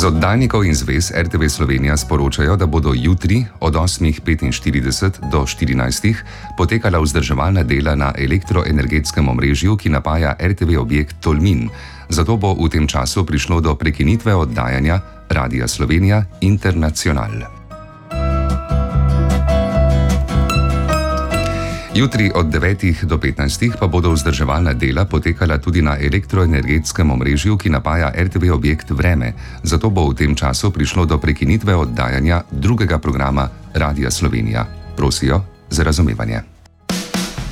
Z oddajnikov in zvez RTV Slovenija sporočajo, da bodo jutri od 8:45 do 14:00 potekala vzdrževalna dela na elektroenergetskem omrežju, ki napaja RTV objekt Tolmin. Zato bo v tem času prišlo do prekinitve oddajanja Radia Slovenija International. Jutri od 9 do 15 pa bodo vzdrževalna dela potekala tudi na elektroenergetskem omrežju, ki napaja RTV objekt Vreme. Zato bo v tem času prišlo do prekinitve oddajanja drugega programa Radia Slovenija. Prosijo za razumevanje.